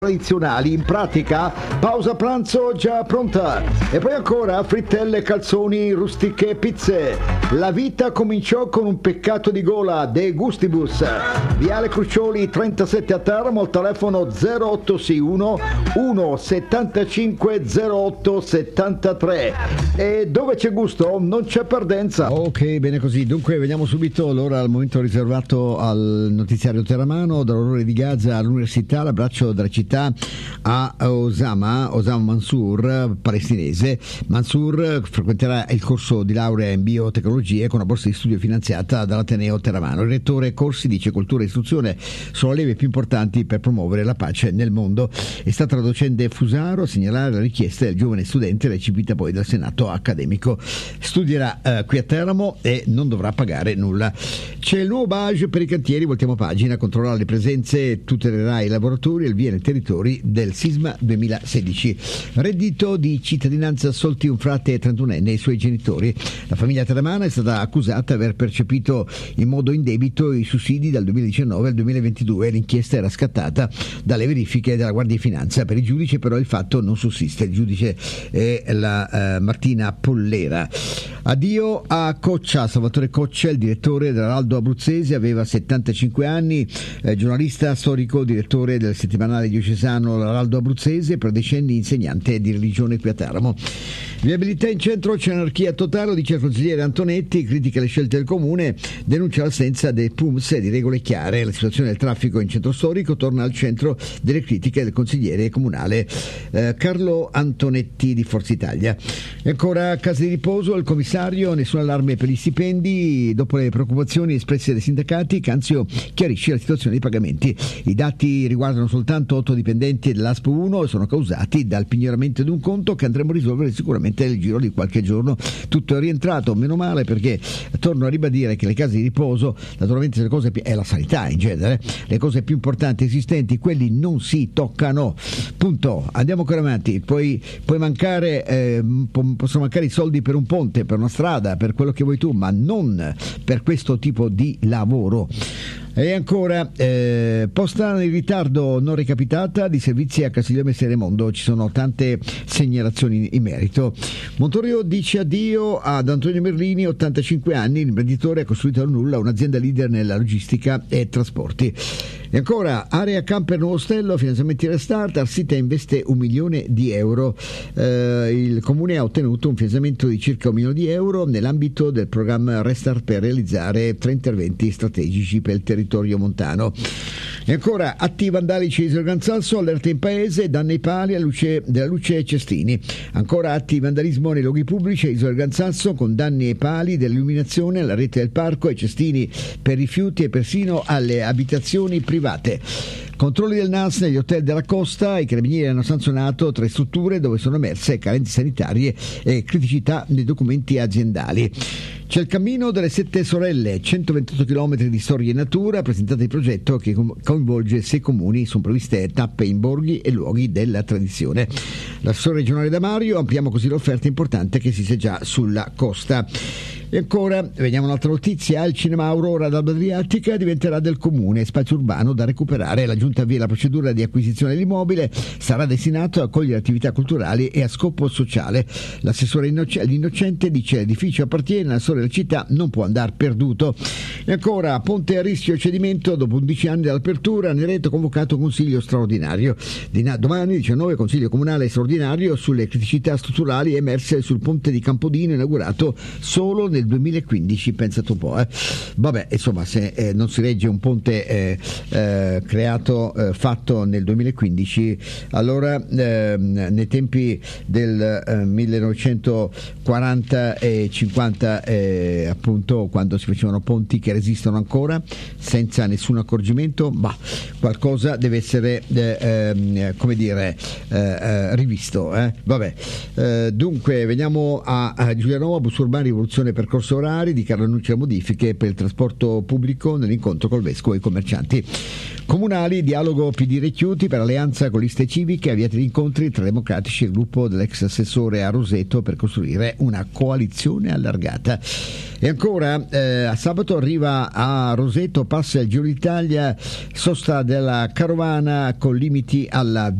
tradizionali, in pratica pausa pranzo già pronta e poi ancora frittelle, calzoni, rustiche, pizze. La vita cominciò con un peccato di gola, De Gustibus, Viale Crucioli 37 a Teramo, al telefono 0861 175 08 73. E dove c'è gusto non c'è perdenza. Ok, bene così. Dunque veniamo subito l'ora al momento riservato al notiziario teramano, dall'orrore di Gaza all'università, l'abbraccio della città a Osama Mansour, palestinese. Mansour frequenterà il corso di laurea in biotecnologie con una borsa di studio finanziata dall'Ateneo Teramano. Il rettore Corsi dice: cultura e istruzione sono le leve più importanti per promuovere la pace nel mondo. È stata la docente Fusaro a segnalare la richiesta del giovane studente, recepita poi dal Senato accademico. Studierà qui a Teramo e non dovrà pagare nulla. C'è il nuovo badge per i cantieri, voltiamo pagina, controllare le presenze, tutelerà i lavoratori e il via nei territori del sisma 2016. Reddito di cittadinanza assolti un frate 31enne e i suoi genitori. La famiglia teramana è stata accusata di aver percepito in modo indebito i sussidi dal 2019 al 2022. L'inchiesta era scattata dalle verifiche della Guardia di Finanza. Per il giudice però il fatto non sussiste. Il giudice è la Martina Pollera. Addio a Coccia. Salvatore Coccia, il direttore dell'Araldo Abruzzese, aveva 75 anni, giornalista, storico, direttore del settimanale diocesano l'Araldo Abruzzese, per decenni insegnante di religione qui a Teramo. Viabilità in centro, c'è anarchia totale, dice il consigliere Antonetti, critica le scelte del comune, denuncia l'assenza dei PUMS e di regole chiare. La situazione del traffico in centro storico torna al centro delle critiche del consigliere comunale Carlo Antonetti di Forza Italia. E ancora case di riposo, il commissario, nessun allarme per gli stipendi. Dopo le preoccupazioni espresse dai sindacati, Canzio chiarisce la situazione dei pagamenti. I dati riguardano soltanto 8 dipendenti dell'ASP 1 e sono causati dal pignoramento di un conto che andremo a risolvere sicuramente nel giro di qualche giorno. Tutto è rientrato, meno male, perché torno a ribadire che le case di riposo, naturalmente le cose è la sanità in genere, le cose più importanti esistenti, quelli non si toccano, punto. Andiamo ancora avanti. Possono mancare i soldi per un ponte, per una strada, per quello che vuoi tu, ma non per questo tipo di lavoro. E ancora posta in ritardo non recapitata di servizi a Castiglione Seremondo. Ci sono tante segnalazioni in merito. Montorio dice addio ad Antonio Merlini, 85 anni, l'imprenditore ha costruito dal nulla un'azienda leader nella logistica e trasporti. E ancora area camper Nuovo Ostello, finanziamenti restart, Arsita investe €1 milione. Il comune ha ottenuto un finanziamento di circa €1 milione nell'ambito del programma Restart per realizzare 3 interventi strategici per il territorio montano. E ancora atti vandalici di Ganzalso, allerta in paese, danni ai pali della luce Cestini. Ancora atti di vandalismo nei luoghi pubblici a Isola Ganzalso, con danni ai pali dell'illuminazione, alla rete del parco, ai cestini per rifiuti e persino alle abitazioni private. Controlli del NAS negli hotel della costa, i carabinieri hanno sanzionato 3 strutture dove sono emerse carenze sanitarie e criticità nei documenti aziendali. C'è il cammino delle 7 sorelle, 128 km di storia in natura, presentato il progetto che coinvolge 6 comuni, sono previste tappe in borghi e luoghi della tradizione. L'assessore regionale da Mario, ampliamo così l'offerta importante che esiste già sulla costa. E ancora, vediamo un'altra notizia, il cinema Aurora d'Alba Adriatica diventerà del comune, spazio urbano da recuperare. La giunta avvia la procedura di acquisizione dell'immobile, sarà destinato a accogliere attività culturali e a scopo sociale. L'assessore Innocente dice l'edificio appartiene alla storia della città, non può andare perduto. E ancora, ponte a rischio cedimento dopo 11 anni dall'apertura, Nereto ha convocato un consiglio straordinario. Domani 19 consiglio comunale straordinario sulle criticità strutturali emerse sul ponte di Campodino, inaugurato solo nel 2015, pensate un po'. Vabbè, insomma, se non si regge un ponte fatto nel 2015, allora nei tempi del 1940 e 50, appunto, quando si facevano ponti che resistono ancora senza nessun accorgimento, qualcosa deve essere rivisto. Vabbè, dunque veniamo a Giulianova, bus urbani, rivoluzione per percorso orari, dichiara annuncia modifiche per il trasporto pubblico nell'incontro col vescovo e i commercianti. Comunali, dialogo PD Recchiuti per alleanza con liste civiche, avviati gli incontri tra democratici e il gruppo dell'ex assessore a Roseto per costruire una coalizione allargata. E ancora, a sabato arriva a Roseto, passa il Giro d'Italia, sosta della carovana con limiti alla